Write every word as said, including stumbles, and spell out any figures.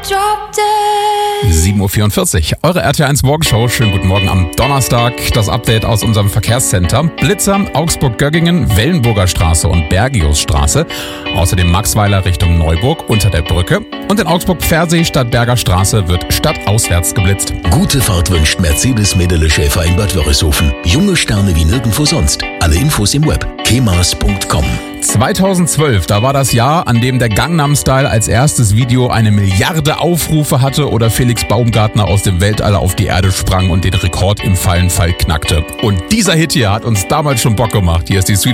sieben Uhr vierundvierzig, eure R T eins Morgenshow. Schönen guten Morgen am Donnerstag. Das Update aus unserem Verkehrscenter. Blitzer, Augsburg-Göggingen, Wellenburger Straße und Bergiusstraße. Außerdem Maxweiler Richtung Neuburg unter der Brücke. Und in Augsburg-Pfersee statt Berger Straße wird stadtauswärts geblitzt. Gute Fahrt wünscht Mercedes Medele Schäfer in Bad Wörishofen. Junge Sterne wie nirgendwo sonst. Alle Infos im Web kemas punkt com. zweitausendzwölf, da war das Jahr, an dem der Gangnam Style als erstes Video eine Milliarde Aufrufe hatte oder Felix Baumgartner aus dem Weltall auf die Erde sprang und den Rekord im Fallenfall knackte. Und dieser Hit hier hat uns damals schon Bock gemacht. Hier ist die Street